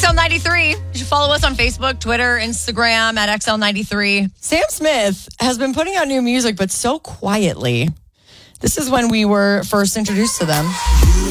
XL93. You should follow us on Facebook, Twitter, Instagram at XL93. Sam Smith has been putting out new music, but so quietly. This is when we were first introduced to them.